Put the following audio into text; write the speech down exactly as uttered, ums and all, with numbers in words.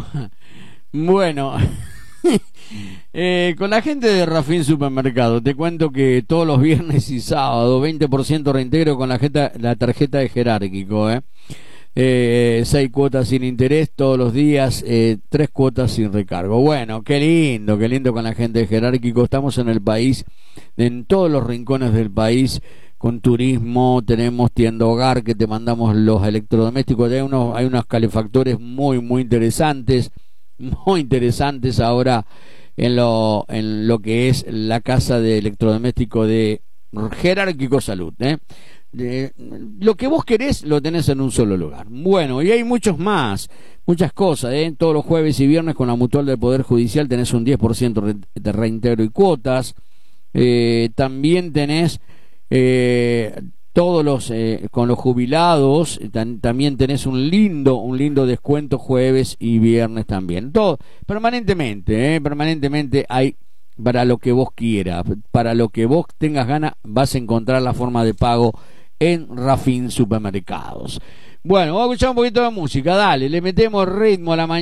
Bueno, eh, con la gente de Rafin Supermercado, te cuento que todos los viernes y sábados, veinte por ciento reintegro con la, jeta, la tarjeta de Jerárquico, ¿eh? Eh, seis cuotas sin interés todos los días, eh, tres cuotas sin recargo. Bueno, qué lindo, qué lindo con la gente de Jerárquico. Estamos en el país, en todos los rincones del país, con turismo. Tenemos tienda hogar, que te mandamos los electrodomésticos. Hay unos, hay unos calefactores muy, muy interesantes, muy interesantes ahora en lo, en lo que es la casa de electrodoméstico de Jerárquico Salud, ¿eh? De, lo que vos querés lo tenés en un solo lugar. Bueno, y hay muchos más, muchas cosas, ¿eh? Todos los jueves y viernes con la Mutual del Poder Judicial tenés un diez por ciento de reintegro y cuotas. Eh, también tenés eh, todos los eh, con los jubilados, tam, también tenés un lindo un lindo descuento jueves y viernes también. Todo permanentemente, ¿eh? permanentemente hay para lo que vos quieras, para lo que vos tengas ganas, vas a encontrar la forma de pago en Rafin Supermercados. Bueno, vamos a escuchar un poquito de música, dale, le metemos ritmo a la mañana.